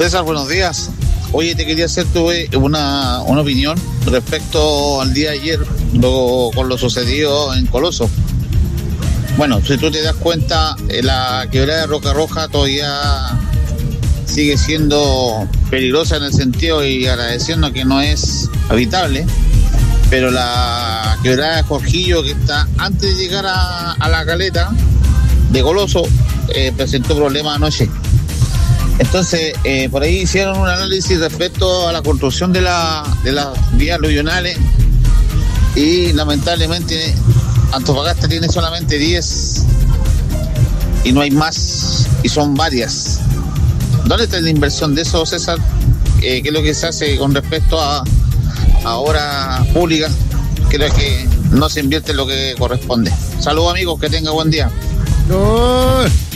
César, buenos días. Oye, te quería hacer una opinión respecto al día de ayer, con lo sucedido en Coloso. Bueno, si tú te das cuenta, la quebrada de Roca Roja todavía sigue siendo peligrosa en el sentido, y agradeciendo que no es habitable, pero la quebrada de Jorgillo, que está antes de llegar a la caleta de Coloso, presentó problemas anoche. Entonces, por ahí hicieron un análisis respecto a la construcción de las vías aluvionales, y lamentablemente Antofagasta tiene solamente 10 y no hay más, y son varias. ¿Dónde está la inversión de eso, César? ¿Qué es lo que se hace con respecto a obras públicas? Creo que no se invierte lo que corresponde. Saludos, amigos, que tenga buen día. No.